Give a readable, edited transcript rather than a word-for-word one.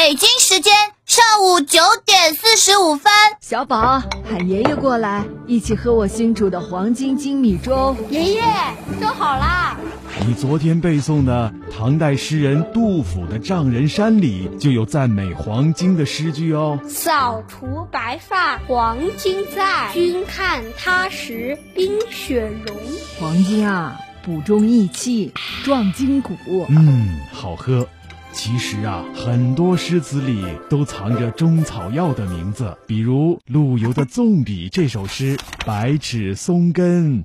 北京时间上午9:45。 小宝，喊爷爷过来，一起喝我新煮的黄金精米粥。 爷爷，粥好啦！ 你昨天背诵的唐代诗人杜甫的《丈人山》里就有赞美黄金的诗句哦。 扫除白发黄金在，君看他时冰雪融。 黄金啊，补中益气，壮筋骨。 好喝。其实啊，很多诗词里都藏着中草药的名字，比如陆游的《纵笔》这首诗，百尺松根